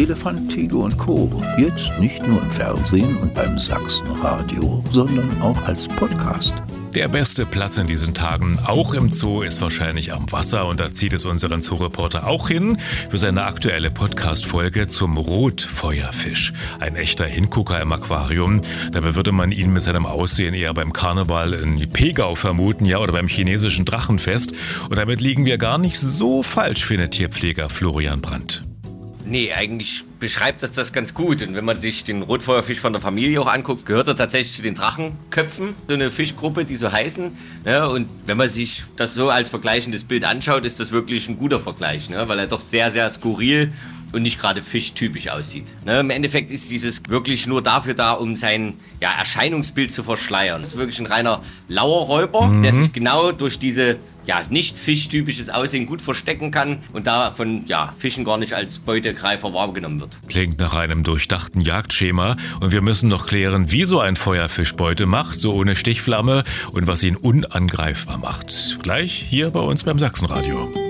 Elefant, Tiger und Co. Jetzt nicht nur im Fernsehen und beim Sachsenradio, sondern auch als Podcast. Der beste Platz in diesen Tagen, auch im Zoo, ist wahrscheinlich am Wasser. Und da zieht es unseren Zoo-Reporter auch hin für seine aktuelle Podcast-Folge zum Rotfeuerfisch. Ein echter Hingucker im Aquarium. Dabei würde man ihn mit seinem Aussehen eher beim Karneval in Pegau vermuten, ja, oder beim chinesischen Drachenfest. Und damit liegen wir gar nicht so falsch, findet Tierpfleger Florian Brandt. Nee, eigentlich beschreibt das ganz gut. Und wenn man sich den Rotfeuerfisch von der Familie auch anguckt, gehört er tatsächlich zu den Drachenköpfen. So eine Fischgruppe, die so heißen. Ne? Und wenn man sich das so als vergleichendes Bild anschaut, ist das wirklich ein guter Vergleich. Ne? Weil er doch sehr, sehr skurril und nicht gerade fischtypisch aussieht. Ne? Im Endeffekt ist dieses wirklich nur dafür da, um sein Erscheinungsbild zu verschleiern. Das ist wirklich ein reiner Lauerräuber, der sich genau durch diese nicht fischtypisches Aussehen gut verstecken kann und da von Fischen gar nicht als Beutegreifer wahrgenommen wird. Klingt nach einem durchdachten Jagdschema und wir müssen noch klären, wie so ein Feuerfisch Beute macht, so ohne Stichflamme und was ihn unangreifbar macht. Gleich hier bei uns beim Sachsenradio.